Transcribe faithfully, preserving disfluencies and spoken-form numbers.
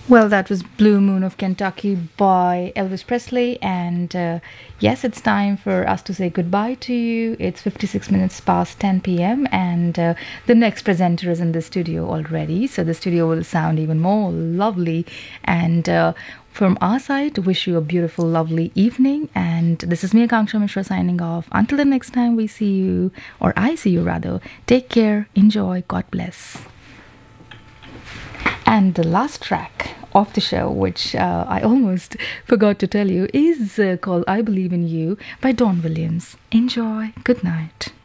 Well, that was Blue Moon of Kentucky by Elvis Presley. And uh, yes, it's time for us to say goodbye to you. It's fifty-six minutes past ten p m. And uh, the next presenter is in the studio already. So the studio will sound even more lovely. And uh, from our side, wish you a beautiful, lovely evening. And this is me, Akanksha Mishra, signing off. Until the next time we see you, or I see you rather, take care, enjoy, God bless. And the last track of the show, which uh, I almost forgot to tell you, is uh, called I Believe in You by Don Williams. Enjoy. Good night.